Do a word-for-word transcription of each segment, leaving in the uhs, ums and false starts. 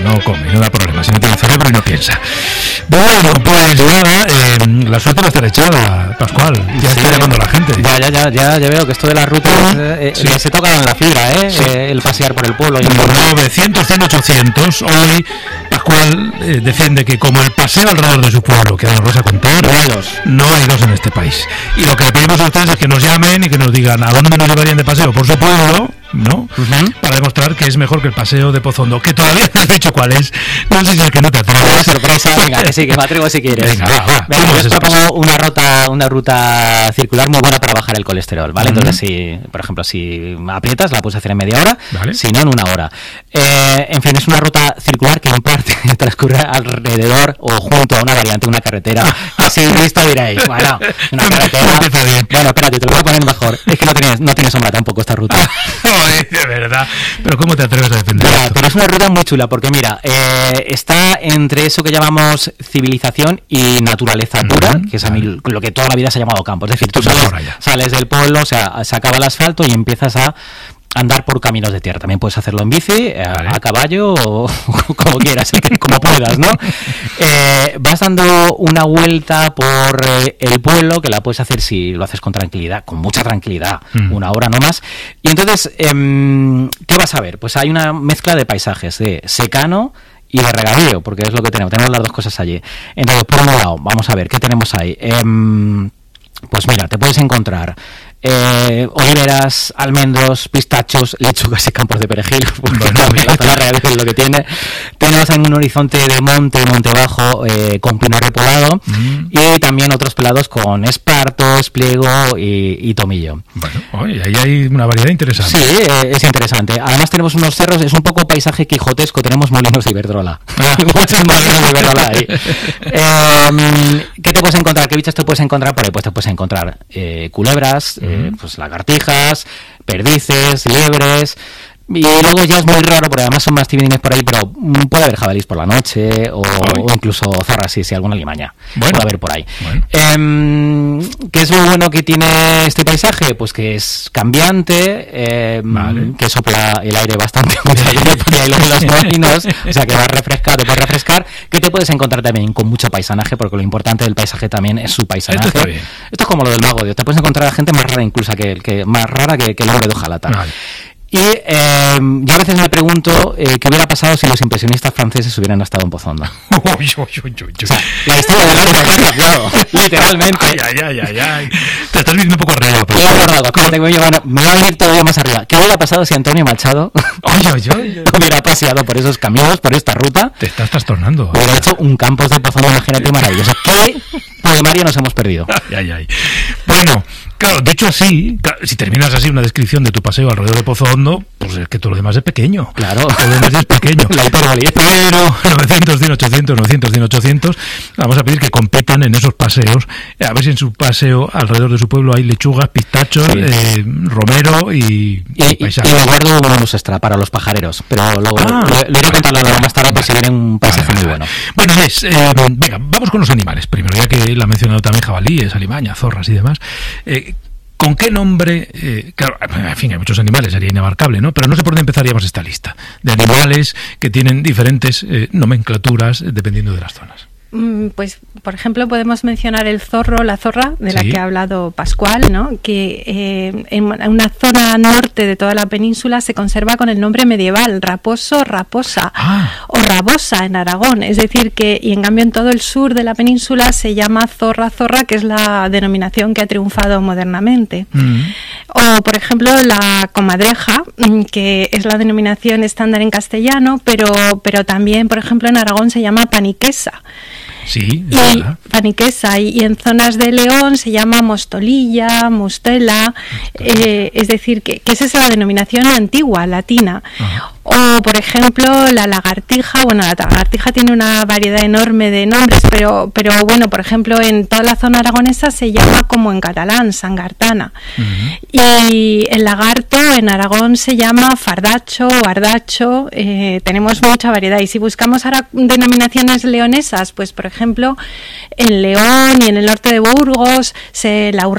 no come, no da problemas, si no tiene cerebro y no piensa. Bueno, pues nada, eh, la suerte va a estar echada, Pascual. Ya sí, está llamando a la gente. Ya, ya, ya, ya, ya veo que esto de las rutas eh, sí. eh, se toca en la fibra, ¿eh? Sí. eh el pasear por el pueblo. novecientos, cien, ochocientos. Hoy Pascual eh, defiende que como el paseo alrededor de su pueblo, que nos vas a contar, no hay dos. No hay dos en este país. Y lo que le pedimos a ustedes es que nos llamen y que nos digan a dónde nos llevarían de paseo por su pueblo, ¿no? Uh-huh. Para demostrar que es mejor que el paseo de Pozondo, que todavía no has dicho cuál es. No sé si es que no te atreves. Sorpresa, venga, que sí, que me atrevo si quieres. Venga, va, va. Venga, yo propongo una ruta, una ruta circular muy buena para bajar el colesterol, ¿vale? Uh-huh. Entonces, si, por ejemplo, si aprietas, la puedes hacer en media hora, ¿vale? Si no, en una hora. Eh, en fin, es una ruta circular que en parte transcurre alrededor o junto a una variante, una carretera. Así visto diréis, bueno, una carretera. Bueno, espérate, te lo voy a poner mejor. Es que no tienes, no tienes sombra tampoco esta ruta. De verdad, pero ¿cómo te atreves a defender mira, esto? Pero es una ruta muy chula porque mira, eh, está entre eso que llamamos civilización y naturaleza pura, uh-huh. que es a mí lo que toda la vida se ha llamado campo. Es decir, tú sales, sales del pueblo, o sea, se acaba el asfalto y empiezas a andar por caminos de tierra. También puedes hacerlo en bici, a, vale. a caballo o como quieras, como puedas, ¿no? Eh, vas dando una vuelta por eh, el pueblo, que la puedes hacer si lo haces con tranquilidad, con mucha tranquilidad, mm. una hora no más. Y entonces, eh, ¿qué vas a ver? Pues hay una mezcla de paisajes, de secano y de regadío, porque es lo que tenemos. Tenemos las dos cosas allí. Entonces, por un lado, vamos a ver, ¿qué tenemos ahí? Eh, pues mira, te puedes encontrar Eh, oliveras, almendros, pistachos, lechugas y campos de perejil, porque bueno, la zona real es lo que tiene. Tenemos en un horizonte de monte, monte bajo, eh, con pino repolado, mm. y también otros pelados con esparto, espliego y, y tomillo. Bueno, oye, ahí hay una variedad interesante. Sí, eh, es interesante. Además tenemos unos cerros, es un poco paisaje quijotesco, tenemos molinos de Iberdrola. Ah. Muchos molinos de Iberdrola ahí. Eh, ¿Qué te puedes encontrar? ¿Qué bichos te puedes encontrar por ahí? Pues te puedes encontrar eh, culebras, mm. Eh, pues lagartijas, perdices, liebres, y luego ya es muy raro porque además son más timidines por ahí, pero puede haber jabalís por la noche o, o incluso zorras, sí, sí, alguna limaña bueno. puede haber por ahí. Bueno. Eh, ¿Qué es lo bueno que tiene este paisaje? Pues que es cambiante, eh, vale. que sopla el aire bastante por ahí los molinos, o sea que va a refrescar, te puedes refrescar, que te puedes encontrar también con mucho paisanaje, porque lo importante del paisaje también es su paisanaje. Esto, está bien. Esto es como lo del mago de Dios, te puedes encontrar a gente más rara incluso que, que más rara que, que el hombre de hojalata. Vale. Y eh, yo a veces me pregunto eh, qué hubiera pasado si los impresionistas franceses hubieran estado en Pozondo. Uy, uy, uy, uy. O sea, la historia del arte ha cambiado, literalmente. Ay, ay, ay, ay, ay. Te estás viendo un poco arriba. Me he acordado, como te voy a llevar, me voy a ir todavía más arriba. ¿Qué hubiera pasado si Antonio Machado ay, ay, ay, ay. hubiera paseado por esos caminos, por esta ruta? Te estás trastornando. Hubiera hecho un campus de Pozondo, imagínate, maravilloso. ¿Qué poemario nos hemos perdido? Ay, ay, ay. Bueno, claro, de hecho así, si terminas así una descripción de tu paseo alrededor de Pozondo, pues es que todo lo demás es pequeño. Claro. Todo lo demás es pequeño. La hipérbole. Pero novecientos, cien, ochocientos, novecientos, cien, ochocientos, vamos a pedir que competan en esos paseos. A ver si en su paseo alrededor de su pueblo hay lechugas, pistachos, sí. eh, romero y, y, y paisaje. Y me guardo un bonus extra para los pajareros, pero luego ah, le voy a contar la más tarde por si viene un paisaje vale, muy bueno. Bueno, es, eh, venga, vamos con los animales. Primero, ya que él ha mencionado también jabalíes, alimañas, zorras y demás. Eh, ¿Con qué nombre? Eh, claro, en fin, hay muchos animales, sería inabarcable, ¿no? Pero no sé por dónde empezaríamos esta lista de animales que tienen diferentes eh, nomenclaturas dependiendo de las zonas. Pues, por ejemplo, podemos mencionar el zorro, la zorra, de la sí. que ha hablado Pascual, ¿no? Que eh, en una zona norte de toda la península se conserva con el nombre medieval, raposo, raposa, ah. o rabosa en Aragón. Es decir, que, y en cambio en todo el sur de la península se llama zorra, zorra, que es la denominación que ha triunfado modernamente. Mm. O, por ejemplo, la comadreja, que es la denominación estándar en castellano, pero, pero también, por ejemplo, en Aragón se llama paniquesa. Sí, y paniquesa, y, y en zonas de León se llama mostolilla, mostela, eh, es decir, que, que esa es la denominación antigua, latina. Ajá. O, por ejemplo, la lagartija. Bueno, la lagartija tiene una variedad enorme de nombres, pero, pero bueno, por ejemplo, en toda la zona aragonesa se llama como en catalán, sangartana. Uh-huh. Y el lagarto en Aragón se llama fardacho o ardacho. Eh, tenemos mucha variedad. Y si buscamos ahora denominaciones leonesas, pues, por ejemplo, en León y en el norte de Burgos, se, la urraca,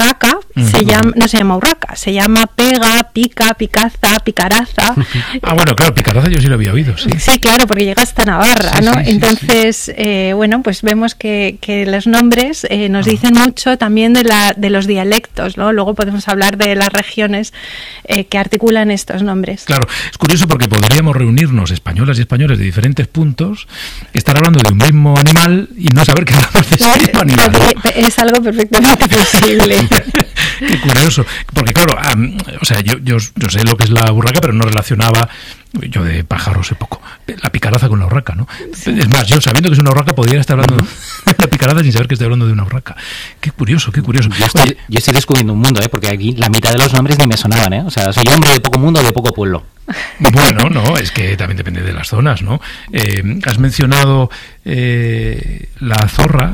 uh-huh. se llama, no se llama urraca, se llama pega, pica, picaza, picaraza. Ah, bueno, claro, picaraza yo sí lo había oído, sí. Sí, claro, porque llega hasta Navarra, sí, ¿no? Sí, Entonces, sí, sí. Eh, bueno, pues vemos que, que los nombres eh, nos uh-huh. dicen mucho también de, la, de los dialectos, ¿no? Luego podemos hablar de las regiones eh, que articulan estos nombres. Claro, es curioso porque podríamos reunirnos españolas y españoles de diferentes puntos, estar hablando de un mismo animal y no saber que hablamos de ese mismo animal, ¿no? Es algo perfectamente posible. Qué curioso, porque claro, um, o sea, yo, yo, yo sé lo que es la urraca, pero no relacionaba, yo de pájaros sé poco, la picaraza con la urraca, ¿no? Sí. Es más, yo sabiendo que es una urraca podría estar hablando de la picaraza sin saber que estoy hablando de una urraca. Qué curioso, qué curioso. Yo estoy, yo estoy descubriendo un mundo, ¿eh? Porque aquí la mitad de los nombres ni me sonaban, ¿eh? O sea, soy hombre de poco mundo o de poco pueblo. Bueno, no, es que también depende de las zonas, ¿no? Eh, has mencionado eh, la zorra,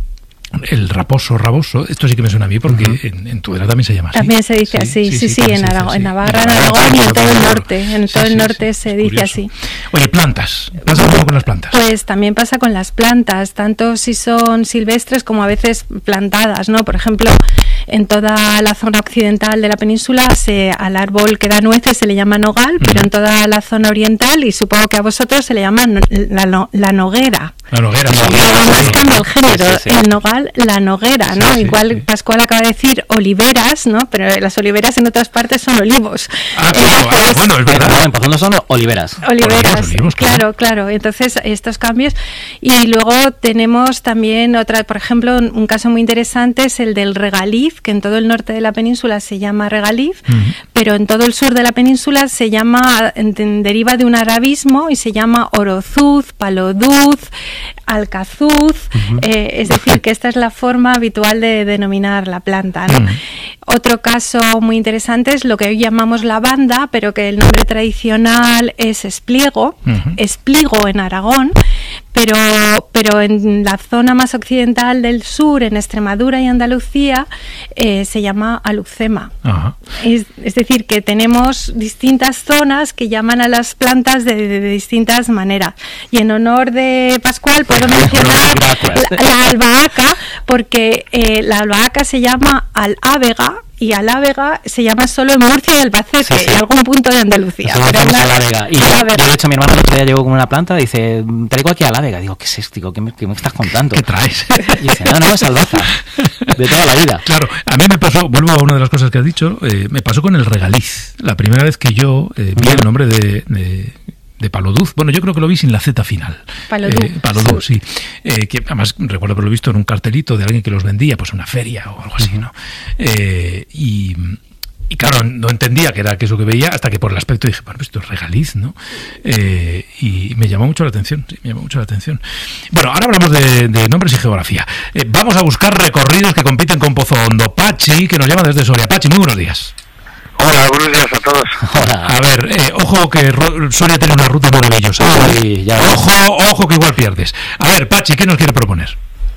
el raposo, raboso, esto sí que me suena a mí porque uh-huh. en, en Tudela también se llama así. También se dice así, sí, sí, sí, sí en, Aragón, en Navarra, en Aragón y en todo el norte, en todo el norte se dice así. Oye, plantas, ¿pasa algo con las plantas? Pues también pasa con las plantas, tanto si son silvestres como a veces plantadas, ¿no? Por ejemplo, en toda la zona occidental de la península se, al árbol que da nueces se le llama nogal, uh-huh. pero en toda la zona oriental, y supongo que a vosotros se le llama no, la, no, la noguera. La noguera, no, buscando el género, sí, sí, sí. El nogal, la noguera, ¿no? Sí, sí, Igual sí. Pascual acaba de decir oliveras, ¿no? Pero las oliveras en otras partes son olivos. Ah, claro, eh, pues, ah, bueno, es verdad. En Pozuelo son oliveras. Oliveras, olivos, olivos, claro, claro, claro. Entonces, estos cambios. Y luego tenemos también otra, por ejemplo, un caso muy interesante es el del regaliz, que en todo el norte de la península se llama regaliz, uh-huh. pero en todo el sur de la península se llama, en, deriva de un arabismo y se llama orozuz, paloduz, alcazuz, uh-huh. eh, es decir, que esta es la forma habitual de denominar la planta, ¿no? Uh-huh. Otro caso muy interesante es lo que hoy llamamos lavanda, pero que el nombre tradicional es espliego, uh-huh. espligo en Aragón, pero, pero en la zona más occidental del sur, en Extremadura y Andalucía, eh, se llama alucema. Uh-huh. Es, es decir, que tenemos distintas zonas que llaman a las plantas de, de, de distintas maneras. Y en honor de Pascual puedo mencionar la, la albahaca, porque eh, la albahaca se llama alávega, y Alávega se llama solo en Murcia y Albacete, sí, sí. y algún punto de Andalucía. Pero la, Alávega. Y Alávega. Yo, de hecho, mi hermano el otro día llegó con una planta y dice, traigo aquí Alávega. Digo, ¿qué es esto? Digo, ¿qué me, qué me estás contando? ¿Qué traes? Y dice, no, no, es albahaca, de toda la vida. Claro, a mí me pasó, vuelvo a una de las cosas que has dicho, eh, me pasó con el regaliz. La primera vez que yo eh, vi el nombre de... de de paloduz, bueno, yo creo que lo vi sin la Z final. Paloduz. Eh, paloduz, sí. sí. Eh, que además recuerdo haberlo visto en un cartelito de alguien que los vendía, pues una feria o algo así, ¿no? Eh, y, y claro, no entendía qué era eso que veía hasta que por el aspecto dije, bueno, pues esto es regaliz, ¿no? Eh, y me llamó mucho la atención, sí, me llamó mucho la atención. Bueno, ahora hablamos de, de nombres y geografía. Eh, vamos a buscar recorridos que compiten con Pozo Hondo. Pachi, que nos llama desde Soria. Pachi, muy buenos días. Hola, buenos días a todos. Hola. A ver, eh, ojo que Soria tiene una ruta maravillosa. Ay, ya ojo, ojo que igual pierdes. A ver, Pachi, ¿qué nos quiere proponer?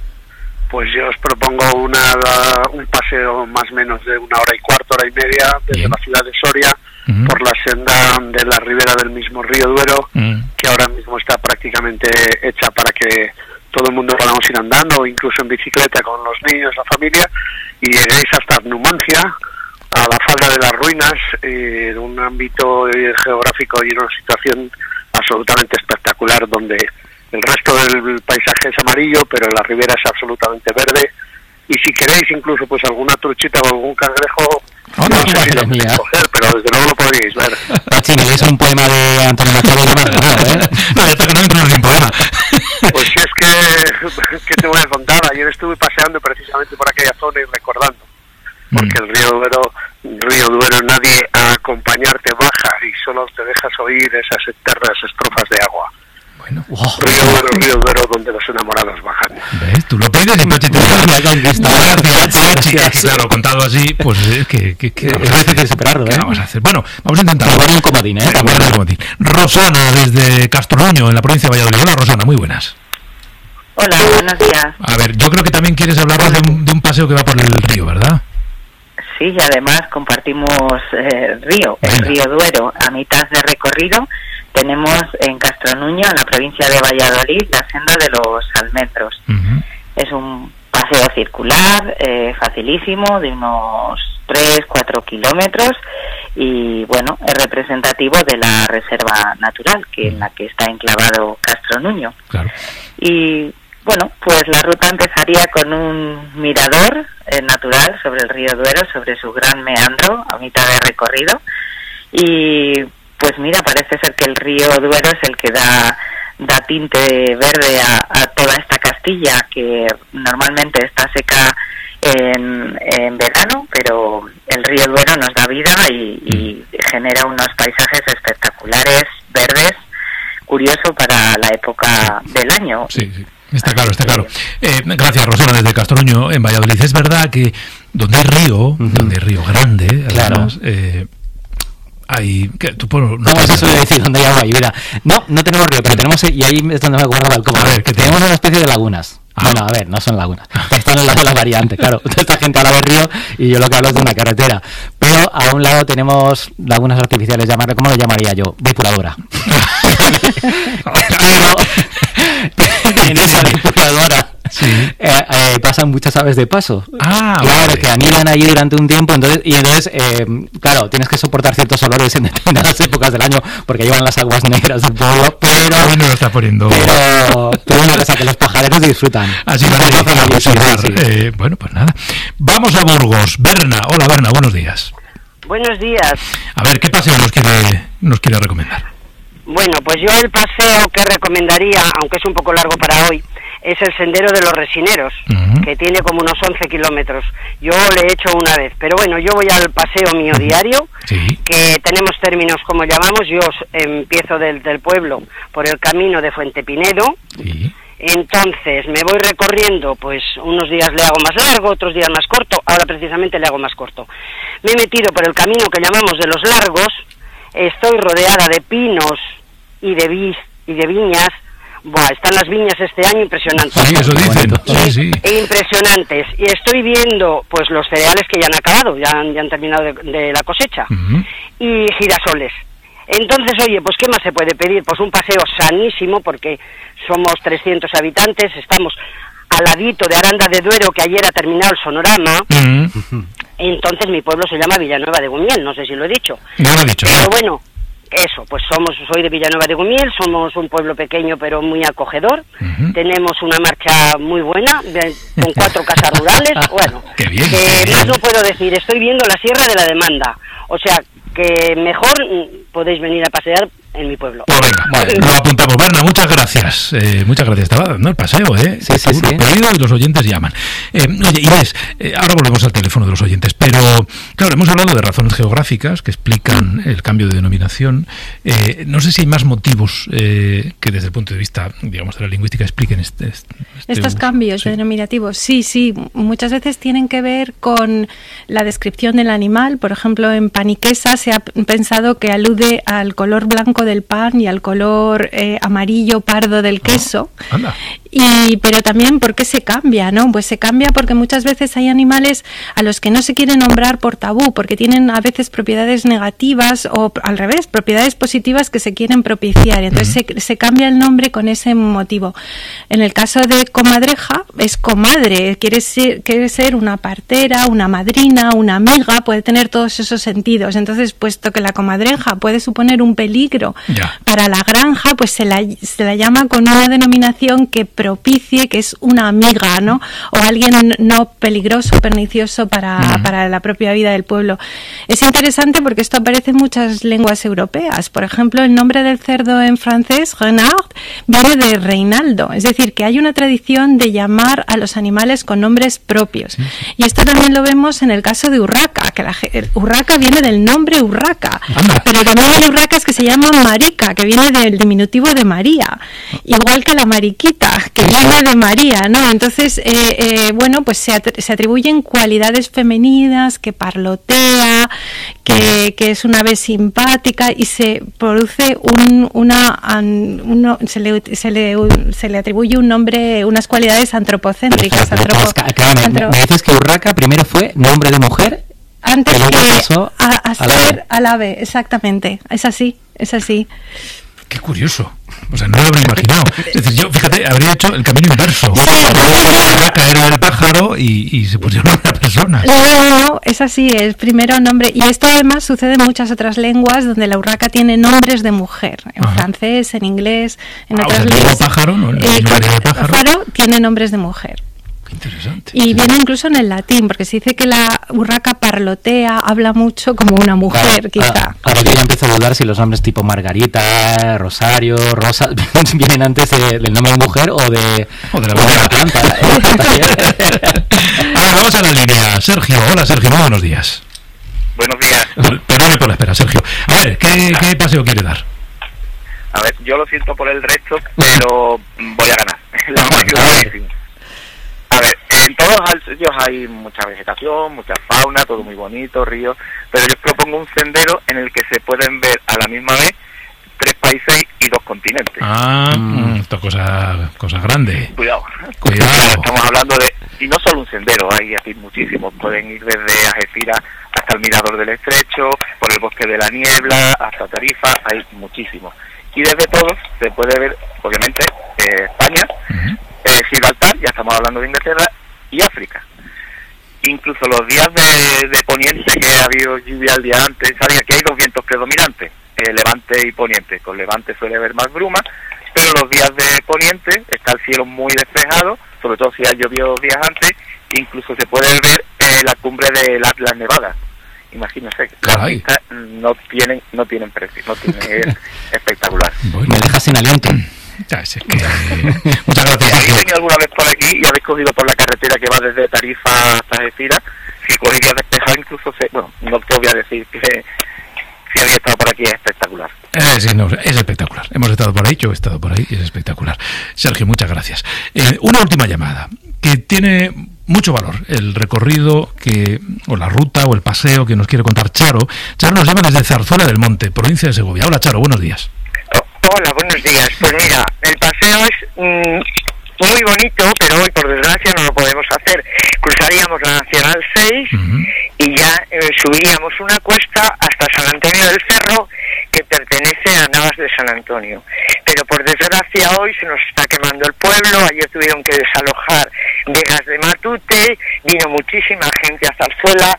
Pues yo os propongo una, un paseo más o menos de una hora y cuarto, hora y media, desde Bien. la ciudad de Soria, uh-huh. por la senda de la ribera del mismo río Duero, uh-huh. que ahora mismo está prácticamente hecha para que todo el mundo podamos ir andando, o incluso en bicicleta con los niños, la familia, y lleguéis hasta Numancia, a la falda de las ruinas, eh, en un ámbito eh, geográfico y en una situación absolutamente espectacular, donde el resto del paisaje es amarillo, pero la ribera es absolutamente verde, y si queréis incluso pues alguna truchita o algún cangrejo, oh, no, no sé si lo podéis coger, pero desde luego lo podéis ver. Pachi, me lees un poema de Antonio Machado y más ganado, ¿eh? No, esto que no entro en poema. Pues si es que, ¿qué te voy a contar? Ayer estuve paseando precisamente por aquella zona y recordando, porque el río Duero, río Duero, nadie a acompañarte baja y solo te dejas oír esas eternas estrofas de agua. Bueno, wow. Río Duero, río Duero, donde los enamorados bajan. ¿Ves? Tú lo pides y Pachi te da. Claro, contado así, pues es que... que, que es difícil de superarlo, ¿eh? ¿Qué vamos a hacer? Bueno, vamos a intentarlo. También un comodín, ¿eh? También un comodín. Rosana, desde Castronuño, en la provincia de Valladolid. Hola, Rosana, muy buenas. Hola, buenos días. A ver, yo creo que también quieres hablarnos de un, de un paseo que va por el río, ¿verdad? Sí, y además compartimos eh, río, el Venga. río Duero. A mitad de recorrido tenemos en Castronuño, en la provincia de Valladolid, la senda de los almendros. Uh-huh. Es un paseo paseo circular, eh, facilísimo, de unos tres, cuatro kilómetros, y bueno, es representativo de la reserva natural que en la que está enclavado Castro Nuño. Claro. Y bueno, pues la ruta empezaría con un mirador eh, natural sobre el río Duero, sobre su gran meandro a mitad de recorrido, y pues mira, parece ser que el río Duero es el que da da tinte verde a, a toda esta Castilla, que normalmente está seca en, en verano, pero el río Duero nos da vida y, y genera unos paisajes espectaculares, verdes, curioso para la época del año. Sí, sí. Está claro, está claro. Eh, gracias, Rosana, desde Castronuño, en Valladolid. Es verdad que donde hay río, uh-huh. donde hay río grande, además, claro. eh, hay... ¿qué? ¿Tu pueblo no? No, eso suele decir donde hay agua y vida. No, no tenemos río, pero tenemos... Y ahí es donde me acuerdo del cómo. A ver, que tenemos una especie de lagunas. Ah. Bueno, a ver, no son lagunas. Están en la, la variante, claro. Toda esta gente habla de río y yo lo que hablo es de una carretera. Pero a un lado tenemos lagunas artificiales, llamarle, ¿cómo lo llamaría yo? Depuradora. Pero en esa depuradora sí. eh, eh, pasan muchas aves de paso. Ah, claro, vale. Que anidan allí durante un tiempo, entonces y entonces, eh, claro, tienes que soportar ciertos olores en determinadas épocas del año porque llevan las aguas negras del pueblo, pero bueno, lo está poniendo. Pero, pero una cosa que los pajareros disfrutan. Así va a sí, sí. eh, Bueno, pues nada. Vamos a Burgos. Berna, hola Berna, buenos días. Buenos días. A ver, ¿qué paseo nos quiere nos quiere recomendar? Bueno, pues yo el paseo que recomendaría, aunque es un poco largo para hoy, es el Sendero de los Resineros, uh-huh. que tiene como unos once kilómetros. Yo le he hecho una vez, pero bueno, yo voy al paseo mío diario, sí. que tenemos términos como llamamos. Yo empiezo del, del pueblo por el camino de Fuente Pinedo, sí. Entonces me voy recorriendo, pues unos días le hago más largo, otros días más corto, ahora precisamente le hago más corto. Me he metido por el camino que llamamos de los Largos, estoy rodeada de pinos y de vis y de viñas. Buah, están las viñas este año impresionantes. Sí, eso dicen. Sí, sí. Impresionantes. Y estoy viendo pues los cereales que ya han acabado, ya han, ya han terminado de, de la cosecha. Uh-huh. Y girasoles. Entonces, oye, pues ¿qué más se puede pedir? Pues un paseo sanísimo, porque somos trescientos habitantes, estamos al ladito de Aranda de Duero, que ayer ha terminado el sonorama. Uh-huh. Entonces mi pueblo se llama Villanueva de Gumiel, no sé si lo he dicho. No lo he dicho. Pero bueno, eso, pues somos, soy de Villanueva de Gumiel, somos un pueblo pequeño pero muy acogedor. Uh-huh. Tenemos una marcha muy buena, de, con cuatro casas rurales. Bueno, qué bien, que qué bien. Más no puedo decir, estoy viendo la Sierra de la Demanda. O sea, que mejor podéis venir a pasear en mi pueblo. Pues venga, vale, lo apuntamos. Berna, muchas gracias. Eh, muchas gracias. Estaba dando el paseo, ¿eh? Sí, sí, sí. Pedido y los oyentes llaman. Eh, oye, Inés, eh, ahora volvemos al teléfono de los oyentes, pero claro, hemos hablado de razones geográficas que explican el cambio de denominación. Eh, no sé si hay más motivos eh, que desde el punto de vista, digamos, de la lingüística expliquen este, este estos uso. cambios sí. denominativos. Sí, sí, muchas veces tienen que ver con la descripción del animal. Por ejemplo, en paniquesa se ha pensado que alude al color blanco del pan y al color eh, amarillo pardo del queso. Oh, anda. Y pero también ¿por qué se cambia? ¿No? Pues se cambia porque muchas veces hay animales a los que no se quiere nombrar por tabú, porque tienen a veces propiedades negativas o al revés, propiedades positivas que se quieren propiciar. Entonces uh-huh. se, se cambia el nombre con ese motivo. En el caso de comadreja, es comadre, quiere ser, quiere ser una partera, una madrina, una amiga, puede tener todos esos sentidos. Entonces, puesto que la comadreja puede suponer un peligro ya. para la granja, pues se la, se la llama con una denominación que propicie, que es una amiga, ¿no? O alguien no peligroso, pernicioso para, uh-huh. para la propia vida del pueblo. Es interesante porque esto aparece en muchas lenguas europeas. Por ejemplo, el nombre del cerdo en francés, renard, viene de Reinaldo. Es decir, que hay una tradición de llamar a los animales con nombres propios. Sí, sí. Y esto también lo vemos en el caso de Urraca, que la, Urraca viene del nombre Urraca. Anda. Pero también hay urracas que se llaman marica, que viene del diminutivo de María. Igual que la mariquita, que viene de María, ¿no? Entonces, eh, eh, bueno, pues se, at- se atribuyen cualidades femeninas, que parlotea, que, que es una ave simpática, y se produce un, una, un, uno, se, le, se, le, se le atribuye un nombre, unas cualidades antropocéntricas. Perfecto, Antropo, claro, me, antro... me dices que Urraca primero fue nombre de mujer antes que a, a ser al ave, exactamente, es así, es así. Qué curioso. O sea, no lo habría imaginado. Es decir, yo, fíjate, habría hecho hecho el camino inverso. Sí. La urraca era el pájaro y, y se pusieron una persona. No, no, no, es así, es primero nombre. Y esto además sucede en muchas otras lenguas donde la urraca tiene nombres de mujer. En Ajá. francés, en inglés, en ah, otras o sea, lenguas. El pájaro, ¿no? El eh, de pájaro. pájaro tiene nombres de mujer. Interesante. Y viene incluso en el latín, porque se dice que la urraca parlotea, habla mucho como una mujer, claro, quizá. Ahora que ya empiezo a dudar si los nombres tipo Margarita, Rosario, Rosa, vienen antes de, del nombre de mujer o de, o de la, o de la planta. Ahora vamos a la línea. Sergio, hola Sergio, muy buenos días. Buenos días. Perdone por la espera, Sergio. A ver, ¿qué, qué paseo quiere dar? A ver, yo lo siento por el resto, pero voy a ganar. La máxima. A ver, en todos los sitios hay mucha vegetación, mucha fauna, todo muy bonito, ríos, pero yo propongo un sendero en el que se pueden ver a la misma vez tres países y dos continentes. Ah, mm. esto es cosa, cosa grande. Cuidado. Cuidado. Estamos hablando de, y no solo un sendero, hay aquí muchísimos, pueden ir desde Algeciras hasta el Mirador del Estrecho, por el Bosque de la Niebla, hasta Tarifa, hay muchísimos. Y desde todos se puede ver, obviamente, eh, España, uh-huh. Eh, Gibraltar, ya estamos hablando de Inglaterra, y África. Incluso los días de, de poniente, que ha habido lluvia el día antes, sabía que hay dos vientos predominantes, eh, levante y poniente. Con levante suele haber más bruma, pero los días de poniente está el cielo muy despejado, sobre todo si ha llovido días antes, incluso se puede ver eh, la cumbre del Atlas Nevada. Imagínense, las vistas no tienen, no tienen precio, no tienen, es espectacular. Bueno, me dejas sin aliento. Ya, es que... Muchas gracias. Si habéis venido alguna vez por aquí y habéis cogido por la carretera que va desde Tarifa hasta Algeciras, si cogéis días despejados, incluso, se, bueno, no te voy a decir que si habéis estado por aquí es espectacular. Eh, sí, no, es espectacular. Hemos estado por ahí, yo he estado por ahí y es espectacular. Sergio, muchas gracias. Eh, una última llamada que tiene mucho valor, el recorrido que o la ruta o el paseo que nos quiere contar Charo. Charo nos llama desde Zarzuela del Monte, provincia de Segovia. Hola Charo, buenos días. Hola, buenos días. Pues mira, el paseo es mmm, muy bonito, pero hoy por desgracia no lo podemos hacer. Cruzaríamos la Nacional seis uh-huh. y ya eh, subiríamos una cuesta hasta San Antonio del Cerro, que pertenece a Navas de San Antonio. Pero por desgracia hoy se nos está quemando el pueblo. Ayer tuvieron que desalojar Vegas de Matute, vino muchísima gente a Zarzuela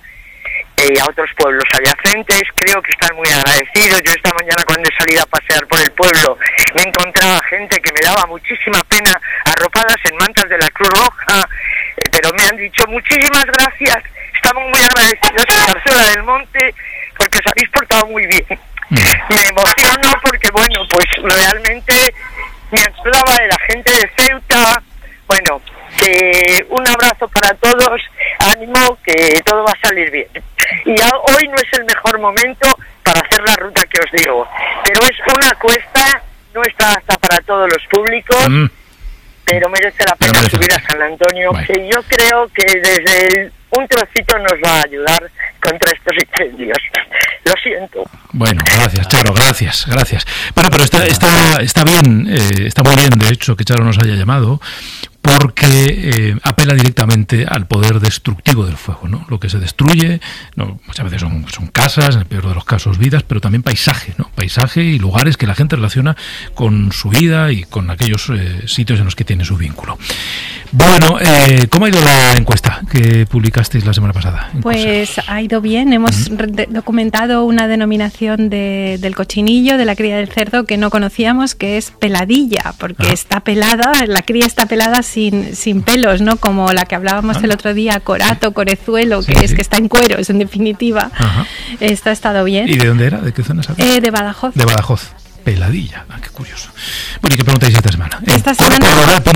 y a otros pueblos adyacentes. Creo que están muy agradecidos. Yo esta mañana, cuando he salido a pasear por el pueblo, me encontraba gente que me daba muchísima pena, arropadas en mantas de la Cruz Roja, eh, pero me han dicho muchísimas gracias, estamos muy agradecidos a Zarzuela del Monte porque os habéis portado muy bien. Me emociono porque, bueno, pues realmente me acordaba de la gente de Ceuta. Bueno, que un abrazo para todos, ánimo, que todo va a salir bien. Y ya hoy no es el mejor momento para hacer la ruta que os digo, pero es una cuesta, no está apta para todos los públicos, mm. pero merece la pena merece. subir a San Antonio, bueno. que yo creo que desde el, un trocito nos va a ayudar contra estos incendios. Lo siento. Bueno, gracias, Charo, gracias, gracias. Bueno, pero está, está, está bien, eh, está muy bien, de hecho, que Charo nos haya llamado, porque eh, apela directamente al poder destructivo del fuego, ¿no? Lo que se destruye, no, muchas veces son, son casas, en el peor de los casos vidas, pero también paisaje, ¿no? Paisaje y lugares que la gente relaciona con su vida y con aquellos eh, sitios en los que tiene su vínculo. Bueno, eh, ¿cómo ha ido la encuesta que publicasteis la semana pasada? Pues ha ido bien, hemos uh-huh. re- documentado una denominación de, del cochinillo, de la cría del cerdo que no conocíamos, que es peladilla, porque uh-huh. está pelada, la cría está pelada sin, sin pelos, ¿no? Como la que hablábamos uh-huh. el otro día, corato, corezuelo, sí, que sí. es que está en cueros, en definitiva. Uh-huh. Esto ha estado bien. ¿Y de dónde era? ¿De qué zona sabes? Eh, de Badajoz. De Badajoz. Peladilla, ah, qué curioso. Bueno, ¿y qué preguntáis esta semana? Esta semana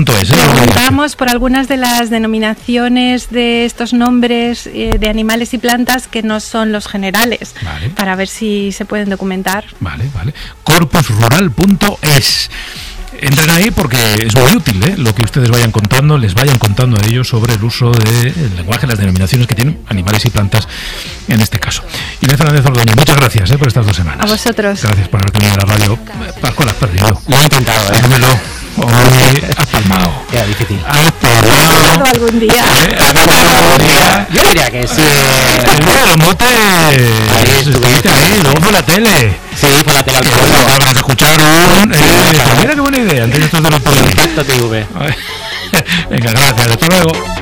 preguntamos por algunas de las denominaciones de estos nombres eh, de animales y plantas que no son los generales, vale. para ver si se pueden documentar. Vale, vale. corpus rural punto es. Entren ahí porque es muy útil, ¿eh? Lo que ustedes vayan contando, les vayan contando a ellos sobre el uso del lenguaje, las denominaciones que tienen animales y plantas en este caso. Inés Fernández Ordoño, muchas gracias ¿eh? por estas dos semanas. A vosotros. Gracias por haber tenido la radio. Pascual, lo has perdido. Lo he intentado, ¿eh? Dímelo. Hoy has palmado. Era difícil. Has palmado. algún día. ¿Eh? ¿Has palmado algún día? Yo diría que sí. El mote. Ahí estuviste ahí, luego fue la tele. Sí, por la tele al pueblo. Habrás de escuchar un... Sí, eh, mira qué buena idea. Entonces esto es de los pueblos. T V. Venga, gracias. Hasta luego.